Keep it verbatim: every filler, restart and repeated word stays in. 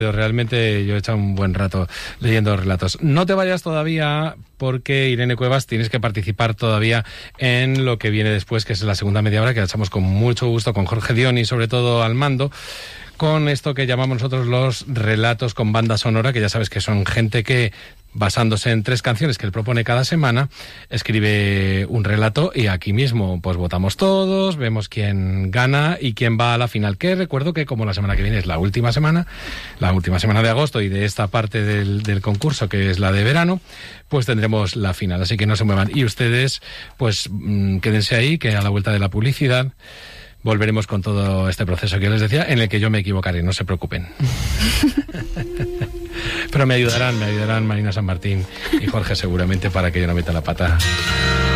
Realmente yo he echado un buen rato leyendo relatos. No te vayas todavía porque, Irene Cuevas, tienes que participar todavía en lo que viene después, que es la segunda media hora, que la echamos con mucho gusto con Jorge Dioni, sobre todo al mando, con esto que llamamos nosotros los relatos con banda sonora, que ya sabes que son gente que, basándose en tres canciones que él propone cada semana, escribe un relato y aquí mismo pues votamos todos, vemos quién gana y quién va a la final, que recuerdo que como la semana que viene es la última semana, la última semana de agosto y de esta parte del, del concurso que es la de verano, pues tendremos la final, así que no se muevan. Y ustedes pues mmm, quédense ahí, que a la vuelta de la publicidad volveremos con todo este proceso que yo les decía, en el que yo me equivocaré, no se preocupen. Pero me ayudarán, me ayudarán Marina San Martín y Jorge seguramente para que yo no meta la pata.